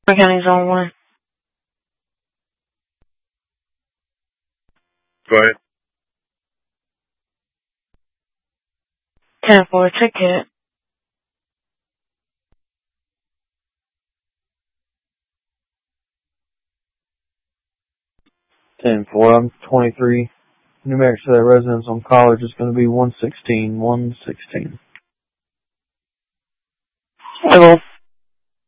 County's on one. Go ahead. 10-4 ticket. 10-4. I'm 23. Numerics for that residence on College is going to be 116. 116. Level.